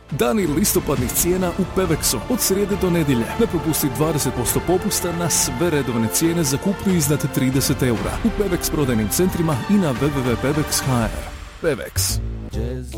Dani listopadnih cijena u Pevexu od srijede do nedjelje. Ne propusti 20% popusta na sve redovne cijene za kupnju iznad 30 eura u Pevex prodajnim centrima i na www.pevex.hr. Pevex. Jazz